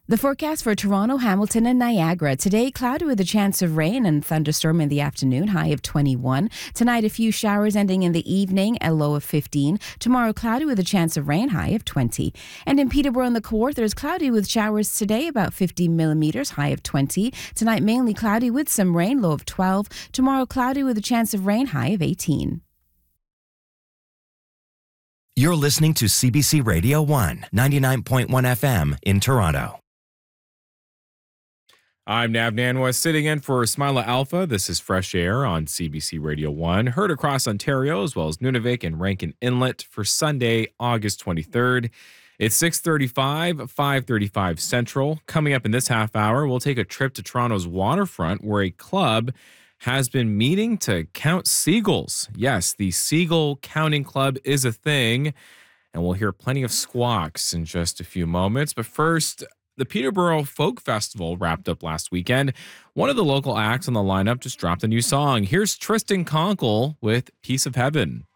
The forecast for Toronto, Hamilton, and Niagara. Today, cloudy with a chance of rain and thunderstorm in the afternoon, high of 21. Tonight, a few showers ending in the evening, a low of 15. Tomorrow, cloudy with a chance of rain, high of 20. And in Peterborough and the Kawarthas, cloudy with showers today, about 50 millimeters, high of 20. Tonight, mainly cloudy with some rain, low of 12. Tomorrow, cloudy with a chance of rain, high of 18. You're listening to CBC Radio 1, 99.1 FM in Toronto. I'm Nav Nanwa, sitting in for Smilah Alpha. This is Fresh Air on CBC Radio 1, heard across Ontario as well as Nunavik and Rankin Inlet for Sunday, August 23rd. It's 6:35, 5:35 Central. Coming up in this half hour, we'll take a trip to Toronto's waterfront where a club has been meeting to count seagulls. Yes, the Seagull Counting Club is a thing, and we'll hear plenty of squawks in just a few moments. But first, the Peterborough Folk Festival wrapped up last weekend. One of the local acts on the lineup just dropped a new song. Here's Tristan Conkle with Piece of Heaven.